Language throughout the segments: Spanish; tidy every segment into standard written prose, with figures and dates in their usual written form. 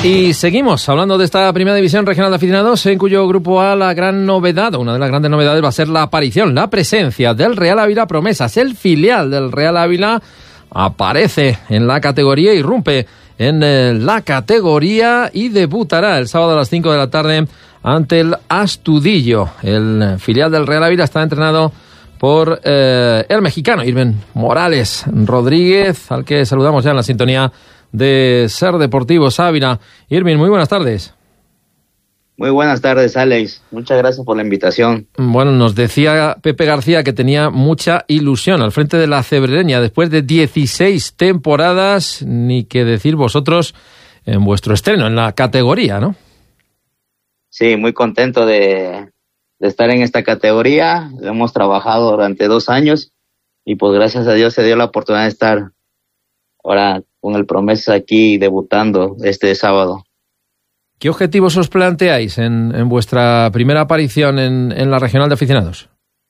Y seguimos hablando de esta primera división regional de aficionados, en cuyo grupo A la gran novedad, una de las grandes novedades va a ser la aparición, la presencia del Real Ávila Promesas. El filial del Real Ávila aparece en la categoría, irrumpe en la categoría y debutará el sábado a las 5 de la tarde ante el Astudillo. El filial del Real Ávila está entrenado por el mexicano Irving Morales Rodríguez, al que saludamos ya en la sintonía de Ser Deportivos Ávila. Irving, muy buenas tardes. Muy buenas tardes, Alex. Muchas gracias por la invitación. Bueno, nos decía Pepe García que tenía mucha ilusión al frente de la cebrereña después de 16 temporadas, ni que decir vosotros en vuestro estreno en la categoría, ¿no? Sí, muy contento de estar en esta categoría. Hemos trabajado durante 2 años y pues gracias a Dios se dio la oportunidad de estar ahora con el Promesas aquí debutando este sábado. ¿Qué objetivos os planteáis en vuestra primera aparición en la regional de aficionados?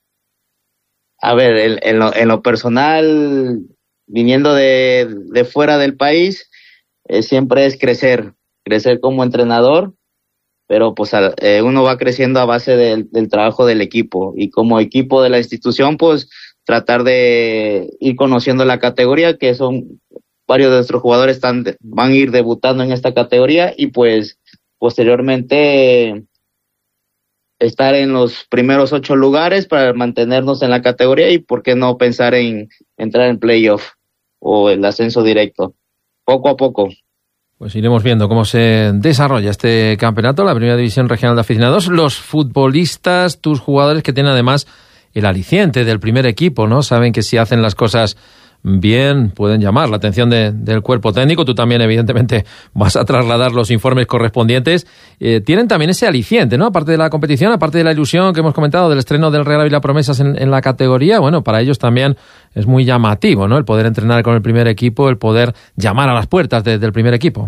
A ver, en lo personal, viniendo de fuera del país, siempre es crecer como entrenador, pero pues uno va creciendo a base del trabajo del equipo, y como equipo de la institución, pues tratar de ir conociendo la categoría, que son varios de nuestros jugadores van a ir debutando en esta categoría, y pues posteriormente estar en los primeros 8 lugares para mantenernos en la categoría, y por qué no pensar en entrar en playoff o el ascenso directo, poco a poco. Pues iremos viendo cómo se desarrolla este campeonato, la primera división regional de aficionados. Los futbolistas, tus jugadores, que tienen además el aliciente del primer equipo, ¿no? Saben que si hacen las cosas bien, pueden llamar la atención del cuerpo técnico. Tú también, evidentemente, vas a trasladar los informes correspondientes. Tienen también ese aliciente, ¿no? Aparte de la competición, aparte de la ilusión que hemos comentado del estreno del Real Ávila Promesas en la categoría, bueno, para ellos también es muy llamativo, ¿no? El poder entrenar con el primer equipo, el poder llamar a las puertas del primer equipo.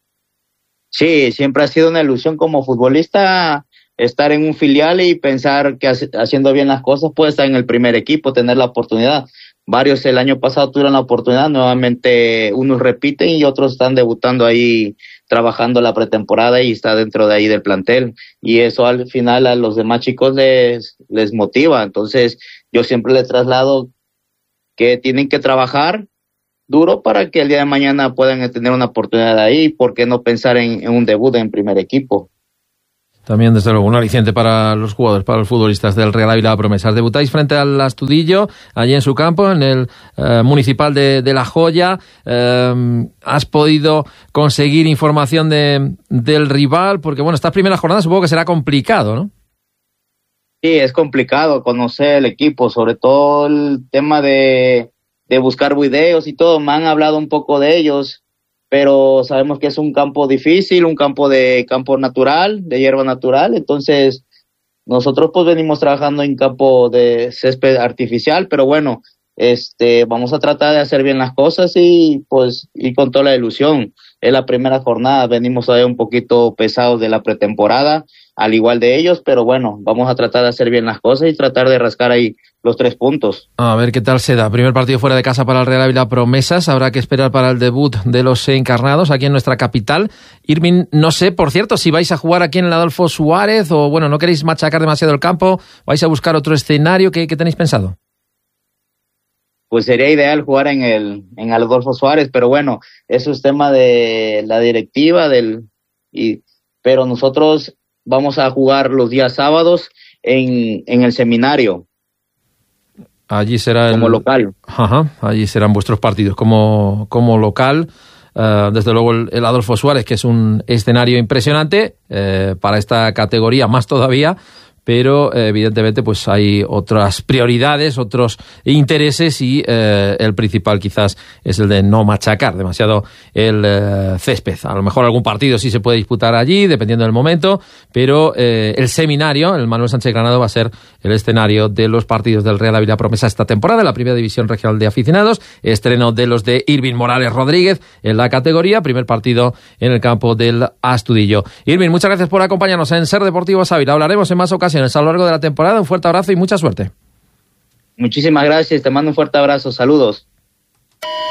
Sí, siempre ha sido una ilusión como futbolista estar en un filial y pensar que haciendo bien las cosas puede estar en el primer equipo, tener la oportunidad. Varios el año pasado tuvieron la oportunidad, nuevamente unos repiten y otros están debutando ahí, trabajando la pretemporada y está dentro de ahí del plantel, y eso al final a los demás chicos les motiva. Entonces yo siempre les traslado que tienen que trabajar duro para que el día de mañana puedan tener una oportunidad ahí. ¿Por qué no pensar en un debut en primer equipo? También, desde luego, un aliciente para los jugadores, para los futbolistas del Real Ávila Promesas. Debutáis frente al Astudillo, allí en su campo, en el municipal de La Joya. ¿Has podido conseguir información del rival? Porque, bueno, estas primeras jornadas supongo que será complicado, ¿no? Sí, es complicado conocer el equipo, sobre todo el tema de buscar videos y todo. Me han hablado un poco de ellos, pero sabemos que es un campo difícil, un campo natural, de hierba natural. Entonces nosotros pues venimos trabajando en campo de césped artificial, pero bueno, vamos a tratar de hacer bien las cosas y pues ir con toda la ilusión. Es la primera jornada, venimos todavía un poquito pesados de la pretemporada, al igual de ellos, pero bueno, vamos a tratar de hacer bien las cosas y tratar de rascar ahí los 3 puntos. A ver qué tal se da. Primer partido fuera de casa para el Real Ávila Promesas. Habrá que esperar para el debut de los encarnados aquí en nuestra capital. Irving, no sé, por cierto, si vais a jugar aquí en el Adolfo Suárez o, bueno, no queréis machacar demasiado el campo, vais a buscar otro escenario. ¿Qué tenéis pensado? Pues sería ideal jugar en el Adolfo Suárez, pero bueno, eso es tema de la directiva, pero nosotros vamos a jugar los días sábados en el seminario. Allí será como local. Ajá, allí serán vuestros partidos como local. Desde luego el Adolfo Suárez, que es un escenario impresionante para esta categoría, más todavía. Pero evidentemente pues hay otras prioridades, otros intereses, y el principal quizás es el de no machacar demasiado el césped. A lo mejor algún partido sí se puede disputar allí, dependiendo del momento, pero el seminario, el Manuel Sánchez Granado, va a ser el escenario de los partidos del Real Ávila Promesas esta temporada, la primera división regional de aficionados, estreno de los de Irving Morales Rodríguez en la categoría, primer partido en el campo del Astudillo. Irving, muchas gracias por acompañarnos en Ser Deportivos Ávila. Hablaremos en más ocasiones a lo largo de la temporada. Un fuerte abrazo y mucha suerte. Muchísimas gracias, te mando un fuerte abrazo, saludos.